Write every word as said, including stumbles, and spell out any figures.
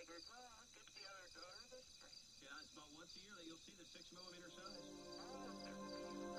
millimeter draw. Get the other door of the string. Yeah, it's about once a year that you'll see the six millimeter size. Oh.